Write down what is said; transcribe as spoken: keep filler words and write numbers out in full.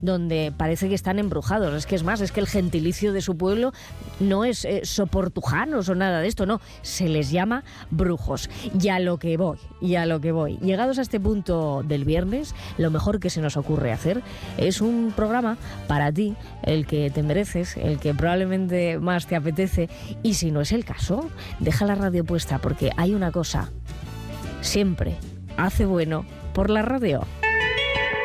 donde parece que están embrujados. Es que es más, es que el gentilicio de su pueblo no es eh, soportujanos o nada de esto, no, se les llama brujos. Y a lo que voy, y a lo que voy. Llegados a este punto del viernes, lo mejor que se nos ocurre hacer es un programa para ti, el que te mereces, el que probablemente más te apetece, y si no es el caso, deja la radio puesta, porque hay una cosa, siempre hace bueno por la radio.